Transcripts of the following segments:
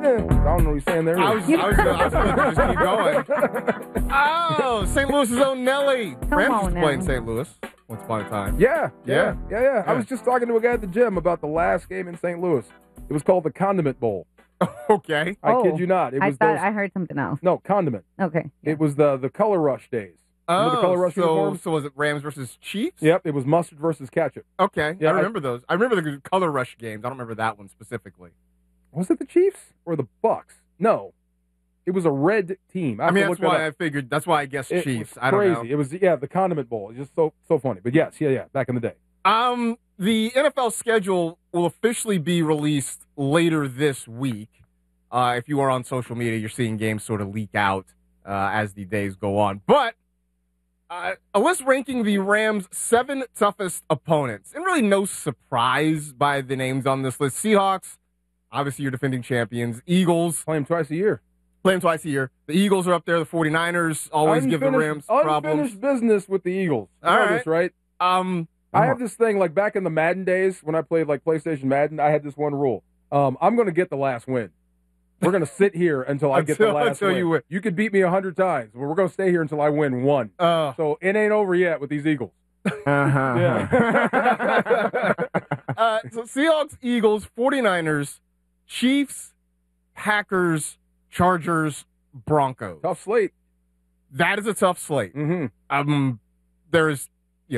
don't know what he's saying there. I was going to just keep going. Oh, St. Louis's own Nelly. Rams used to play in St. Louis once upon a time. Yeah. I was just talking to a guy at the gym about the last game in St. Louis. It was called the Condiment Bowl. Okay. I kid you not. I heard something else. No, Condiment. Okay. Yeah. It was the Color Rush days. Remember the Color Rush uniforms? So was it Rams versus Chiefs? Yep, it was mustard versus ketchup. Okay, yeah, I remember those. I remember the Color Rush games. I don't remember that one specifically. Was it the Chiefs or the Bucks? No, it was a red team. I mean, that's why I figured. That's why I guessed Chiefs. I don't know. Crazy. It was the Condiment Bowl. It's just so funny. But yes, back in the day. The NFL schedule will officially be released later this week. If you are on social media, you're seeing games sort of leak out as the days go on. But a list ranking the Rams' 7 toughest opponents. And really no surprise by the names on this list. Seahawks, obviously your defending champions. Eagles. Play them twice a year. The Eagles are up there. The 49ers always give the Rams problems. Unfinished business with the Eagles. All right. This, right? I have this thing, like back in the Madden days when I played like PlayStation Madden, I had this one rule. I'm going to get the last win. We're going to sit here until I get the last win. You win. You could beat me 100 times, but we're going to stay here until I win one. So it ain't over yet with these Eagles. Yeah. So Seahawks, Eagles, 49ers, Chiefs, Packers, Chargers, Broncos. Tough slate. That is a tough slate. Mm-hmm. There's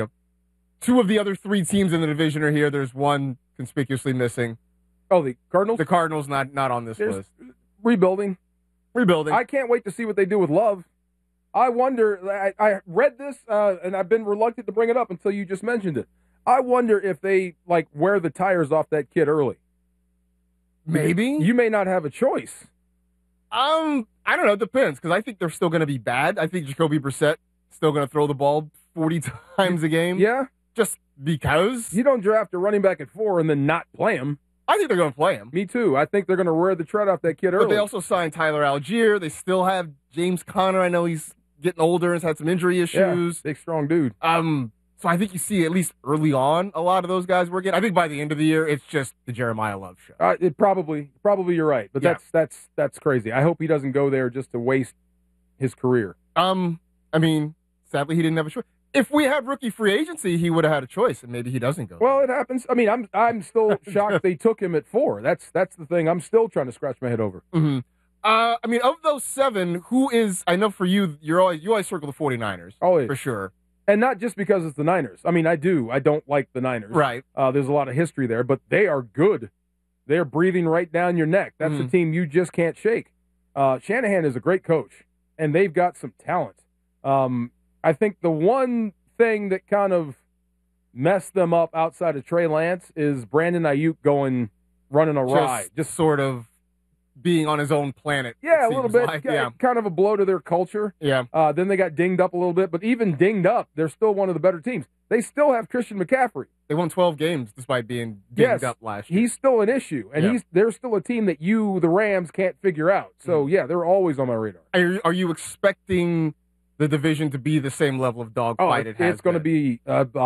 2 of the other 3 teams in the division are here. There's one conspicuously missing. Oh, the Cardinals? The Cardinals not on this list. Rebuilding. I can't wait to see what they do with Love. I wonder, I read this, and I've been reluctant to bring it up until you just mentioned it. I wonder if they, wear the tires off that kid early. Maybe. You may not have a choice. I don't know. It depends, because I think they're still going to be bad. I think Jacoby Brissett still going to throw the ball 40 times a game. Yeah? Just because. You don't draft a running back at 4 and then not play him. I think they're going to play him. Me too. I think they're going to wear the tread off that kid early. But they also signed Tyler Algier. They still have James Conner. I know he's getting older and has had some injury issues. Yeah, big, strong dude. So I think you see, at least early on, a lot of those guys working. I think by the end of the year, it's just the Jeremiah Love show. It probably you're right. But that's crazy. I hope he doesn't go there just to waste his career. I mean, sadly, he didn't have a choice. If we had rookie free agency, he would have had a choice, and maybe he doesn't go. Well, it happens. I mean, I'm still shocked they took him at 4. That's the thing. I'm still trying to scratch my head over. Mm-hmm. I mean, of those 7, who is? I know for you, you always circle the 49ers. Always, for sure. And not just because it's the Niners. I mean, I don't like the Niners. Right. There's a lot of history there, but they are good. They're breathing right down your neck. That's a team you just can't shake. Shanahan is a great coach, and they've got some talent. I think the one thing that kind of messed them up outside of Trey Lance is Brandon Ayuk running awry. Just sort of being on his own planet. Yeah, a little bit. Like. Kind of a blow to their culture. Yeah. Then they got dinged up a little bit, but even dinged up, they're still one of the better teams. They still have Christian McCaffrey. They won 12 games despite being dinged up last year. He's still an issue, and they're still a team that the Rams, can't figure out. So, they're always on my radar. Are you expecting the division to be the same level of dogfight it has? It's going to be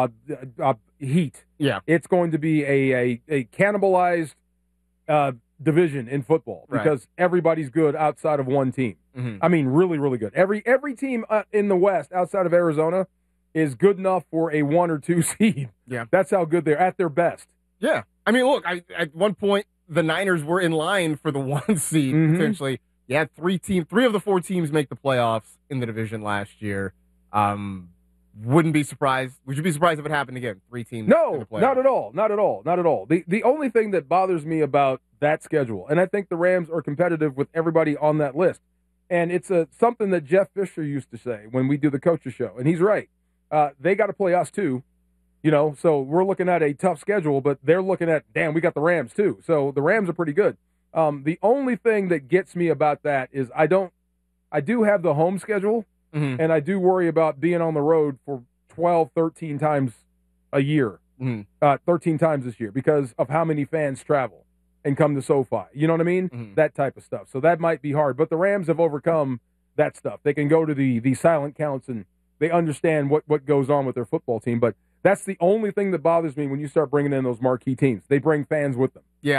heat. Yeah. It's going to be a cannibalized division in football because everybody's good outside of one team. Mm-hmm. I mean, really, really good. Every team in the West outside of Arizona is good enough for a 1 or 2 seed. Yeah. That's how good they're at their best. Yeah. I mean, look, at one point, the Niners were in line for the 1 seed, potentially. You had 3 of the 4 teams make the playoffs in the division last year. Wouldn't be surprised. Would you be surprised if it happened again? 3 teams in the playoffs? Not at all. Not at all. Not at all. The only thing that bothers me about that schedule, and I think the Rams are competitive with everybody on that list, and it's something that Jeff Fisher used to say when we do the coaches show, and he's right. They got to play us too, so we're looking at a tough schedule, but they're looking at, damn, we got the Rams too. So the Rams are pretty good. The only thing that gets me about that is I do have the home schedule, and I do worry about being on the road for 12, 13 times a year, 13 times this year because of how many fans travel and come to SoFi. You know what I mean? That type of stuff. So that might be hard, but the Rams have overcome that stuff. They can go to the silent counts and they understand what goes on with their football team. But that's the only thing that bothers me when you start bringing in those marquee teams. They bring fans with them. Yeah.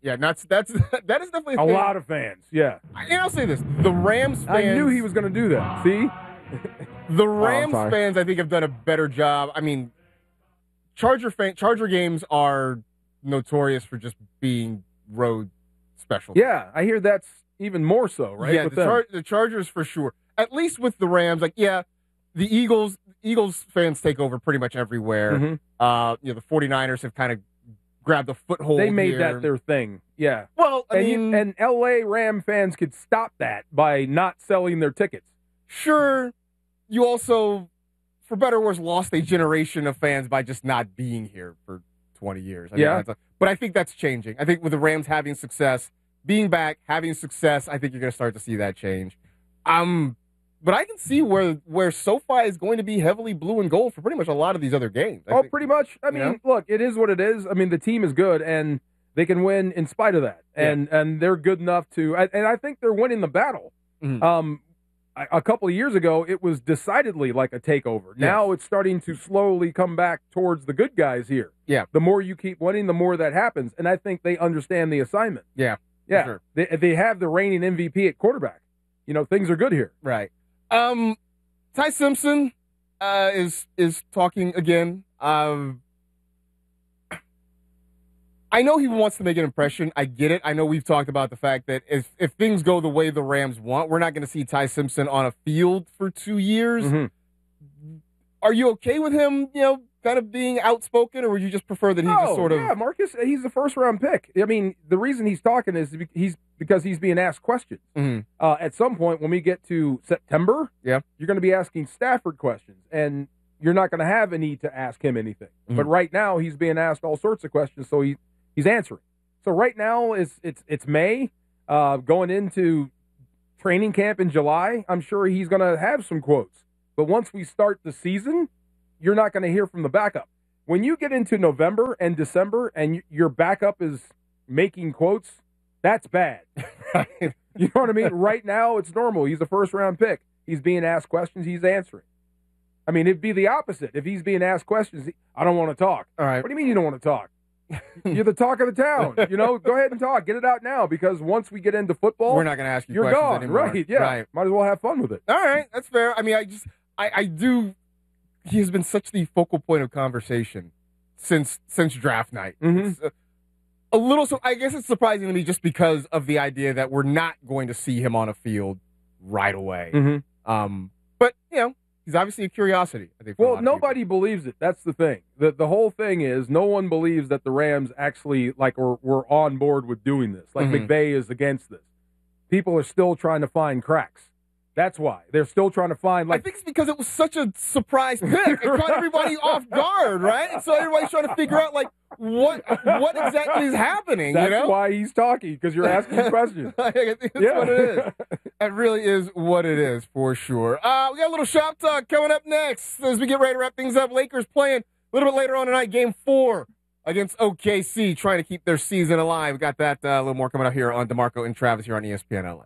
Yeah, that is definitely a lot of fans. Yeah, and I'll say this: the Rams fans. I knew he was going to do that. See, the Rams fans, I think, have done a better job. I mean, Charger games are notorious for just being road special. Yeah, I hear that's even more so, right? Yeah, the Chargers for sure. At least with the Rams, like, yeah, the Eagles fans take over pretty much everywhere. Mm-hmm. The 49ers have kind of grabbed a foothold. They made that their thing. Yeah. Well, I mean, and LA Ram fans could stop that by not selling their tickets. Sure. You also, for better or worse, lost a generation of fans by just not being here for 20 years. But I think that's changing. I think with the Rams having success, being back, having success, I think you're going to start to see that change. But I can see where SoFi is going to be heavily blue and gold for pretty much a lot of these other games. Pretty much. I mean, look, it is what it is. I mean, the team is good, and they can win in spite of that. And they're good enough to – and I think they're winning the battle. Mm-hmm. A couple of years ago, it was decidedly like a takeover. Yes. Now it's starting to slowly come back towards the good guys here. Yeah. The more you keep winning, the more that happens. And I think they understand the assignment. Yeah. Yeah. Sure. They have the reigning MVP at quarterback. Things are good here. Right. Ty Simpson is talking again. I know he wants to make an impression. I get it. I know we've talked about the fact that if things go the way the Rams want, we're not going to see Ty Simpson on a field for 2 years. Mm-hmm. Are you okay with him, kind of being outspoken, or would you just prefer that he just sort of... Yeah, Marcus, he's a first-round pick. I mean, the reason he's talking is because he's being asked questions. Mm-hmm. At some point, when we get to September, you're going to be asking Stafford questions, and you're not going to have a need to ask him anything. Mm-hmm. But right now, he's being asked all sorts of questions, so he's answering. So right now, it's May, going into training camp in July. I'm sure he's going to have some quotes. But once we start the season, you're not going to hear from the backup. When you get into November and December and your backup is making quotes, that's bad. You know what I mean? Right now, it's normal. He's a first-round pick. He's being asked questions. He's answering. I mean, it'd be the opposite. If he's being asked questions, I don't want to talk. All right. What do you mean you don't want to talk? You're the talk of the town. Go ahead and talk. Get it out now, because once we get into football, we're not going to ask you you're questions gone. anymore. Right, yeah. Right. Might as well have fun with it. All right, that's fair. I mean, I do. He has been such the focal point of conversation since draft night. Mm-hmm. A little, so I guess it's surprising to me just because of the idea that we're not going to see him on a field right away. Mm-hmm. But he's obviously a curiosity, I think. Well, nobody believes it. That's the thing. The whole thing is no one believes that the Rams actually were on board with doing this. Like Mm-hmm. McVay is against this. People are still trying to find cracks. That's why. They're still trying to find, I think it's because it was such a surprise pick. It caught everybody off guard, right? And so everybody's trying to figure out, what exactly is happening, That's why he's talking, because you're asking questions. I think that's what it is. It really is what it is, for sure. We got a little shop talk coming up next as we get ready to wrap things up. Lakers playing a little bit later on tonight, Game 4 against OKC, trying to keep their season alive. We got that a little more coming up here on DeMarco and Travis here on ESPN LA.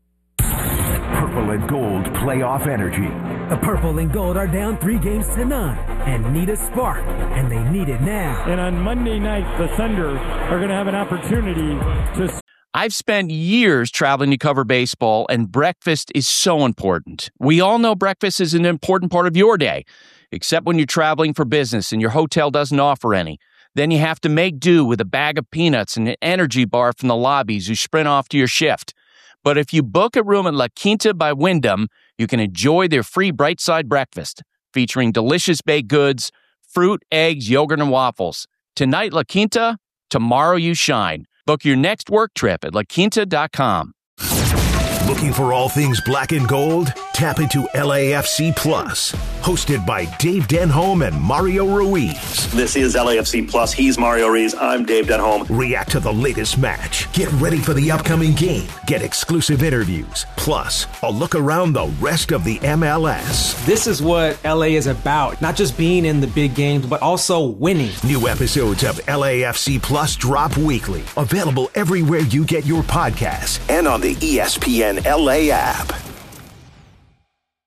Purple and gold playoff energy. The purple and gold are down 3 games to none and need a spark, and they need it now. And on Monday night, the Thunder are going to have an opportunity to... I've spent years traveling to cover baseball, and breakfast is so important. We all know breakfast is an important part of your day, except when you're traveling for business and your hotel doesn't offer any. Then you have to make do with a bag of peanuts and an energy bar from the lobbies you sprint off to your shift. But if you book a room at La Quinta by Wyndham, you can enjoy their free Bright Side breakfast, featuring delicious baked goods, fruit, eggs, yogurt, and waffles. Tonight, La Quinta, tomorrow you shine. Book your next work trip at laquinta.com. Looking for all things black and gold? Tap into LAFC Plus. Hosted by Dave Denholm and Mario Ruiz. This is LAFC Plus. He's Mario Ruiz. I'm Dave Denholm. React to the latest match. Get ready for the upcoming game. Get exclusive interviews. Plus, a look around the rest of the MLS. This is what LA is about. Not just being in the big games, but also winning. New episodes of LAFC Plus drop weekly. Available everywhere you get your podcasts and on the ESPN LA app.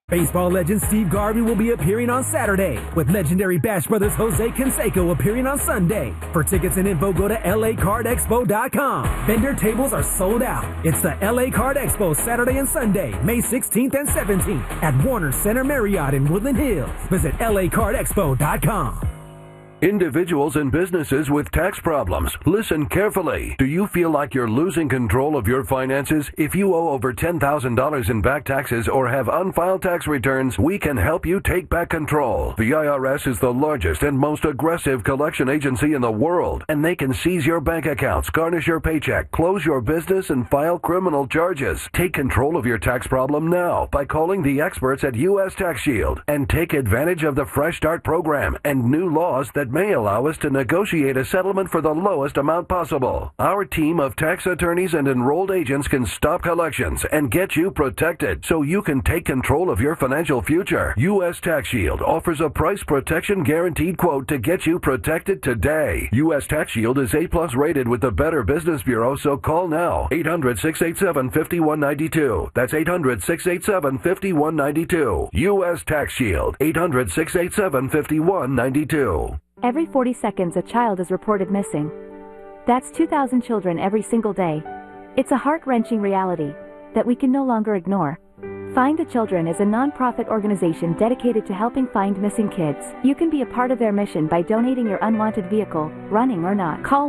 Baseball legend Steve Garvey will be appearing on Saturday, with legendary Bash Brothers Jose Canseco appearing on Sunday. For tickets and info, go to LACardExpo.com. Vendor tables are sold out. It's the LA Card Expo Saturday and Sunday, May 16th and 17th at Warner Center Marriott in Woodland Hills. Visit LACardExpo.com. Individuals and businesses with tax problems, listen carefully. Do you feel like you're losing control of your finances? If you owe over $10,000 in back taxes or have unfiled tax returns, we can help you take back control. The IRS is the largest and most aggressive collection agency in the world, and they can seize your bank accounts, garnish your paycheck, close your business, and file criminal charges. Take control of your tax problem now by calling the experts at U.S. Tax Shield and take advantage of the Fresh Start program and new laws that may allow us to negotiate a settlement for the lowest amount possible. Our team of tax attorneys and enrolled agents can stop collections and get you protected so you can take control of your financial future. U.S. Tax Shield offers a price protection guaranteed quote to get you protected today. U.S. Tax Shield is A+ rated with the Better Business Bureau, so call now. 800-687-5192. That's 800-687-5192. U.S. Tax Shield. 800-687-5192. Every 40 seconds, a child is reported missing. That's 2,000 children every single day. It's a heart-wrenching reality that we can no longer ignore. Find the Children is a non-profit organization dedicated to helping find missing kids. You can be a part of their mission by donating your unwanted vehicle, running or not. Call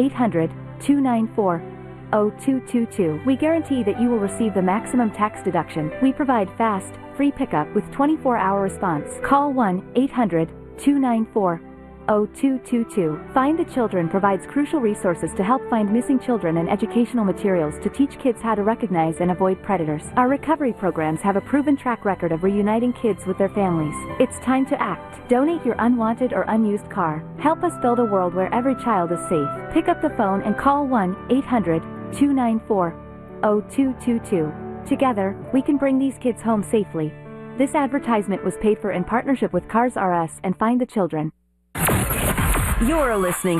1-800-294-0222. We guarantee that you will receive the maximum tax deduction. We provide fast, free pickup with 24-hour response. Call 1-800-294-0222. Find the Children provides crucial resources to help find missing children and educational materials to teach kids how to recognize and avoid predators. Our recovery programs have a proven track record of reuniting kids with their families. It's time to act. Donate your unwanted or unused car. Help us build a world where every child is safe. Pick up the phone and call 1-800-294-0222. Together, we can bring these kids home safely. This advertisement was paid for in partnership with Cars R Us and Find the Children. You're listening